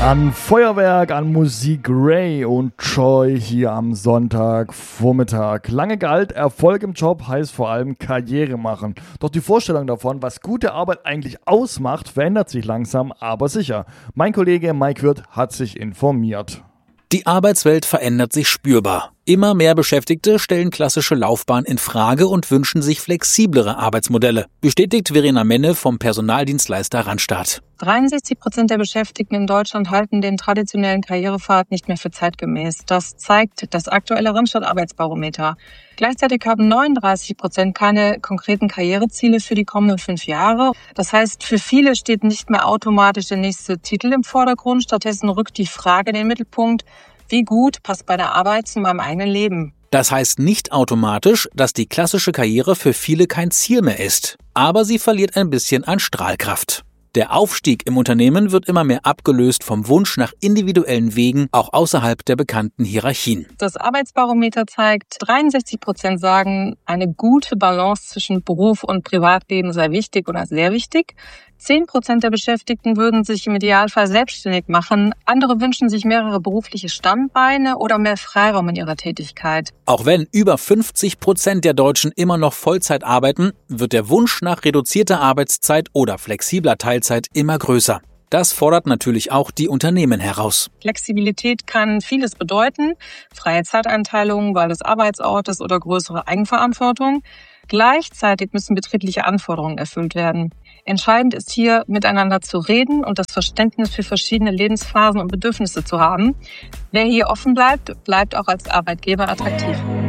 An Feuerwerk, an Musik Ray und Joy hier am Sonntagvormittag. Lange galt, Erfolg im Job heißt vor allem Karriere machen. Doch die Vorstellung davon, was gute Arbeit eigentlich ausmacht, verändert sich langsam, aber sicher. Mein Kollege Mike Wirth hat sich informiert. Die Arbeitswelt verändert sich spürbar. Immer mehr Beschäftigte stellen klassische Laufbahn in Frage und wünschen sich flexiblere Arbeitsmodelle, bestätigt Verena Menne vom Personaldienstleister Randstad. 63% der Beschäftigten in Deutschland halten den traditionellen Karrierepfad nicht mehr für zeitgemäß. Das zeigt das aktuelle Randstad-Arbeitsbarometer. Gleichzeitig haben 39% keine konkreten Karriereziele für die kommenden 5 Jahre. Das heißt, für viele steht nicht mehr automatisch der nächste Titel im Vordergrund. Stattdessen rückt die Frage in den Mittelpunkt: Wie gut passt bei der Arbeit zu meinem eigenen Leben? Das heißt nicht automatisch, dass die klassische Karriere für viele kein Ziel mehr ist. Aber sie verliert ein bisschen an Strahlkraft. Der Aufstieg im Unternehmen wird immer mehr abgelöst vom Wunsch nach individuellen Wegen, auch außerhalb der bekannten Hierarchien. Das Arbeitsbarometer zeigt, 63% sagen, eine gute Balance zwischen Beruf und Privatleben sei wichtig oder sehr wichtig. 10% der Beschäftigten würden sich im Idealfall selbstständig machen. Andere wünschen sich mehrere berufliche Standbeine oder mehr Freiraum in ihrer Tätigkeit. Auch wenn über 50% der Deutschen immer noch Vollzeit arbeiten, wird der Wunsch nach reduzierter Arbeitszeit oder flexibler Teilzeit immer größer. Das fordert natürlich auch die Unternehmen heraus. Flexibilität kann vieles bedeuten: freie Zeiteinteilung, Wahl des Arbeitsortes oder größere Eigenverantwortung. Gleichzeitig müssen betriebliche Anforderungen erfüllt werden. Entscheidend ist hier, miteinander zu reden und das Verständnis für verschiedene Lebensphasen und Bedürfnisse zu haben. Wer hier offen bleibt, bleibt auch als Arbeitgeber attraktiv.